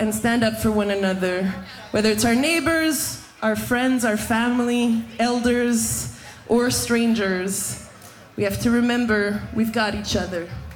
and stand up for one another, whether it's our neighbors, our friends, our family, elders, or strangers. We have to remember we've got each other.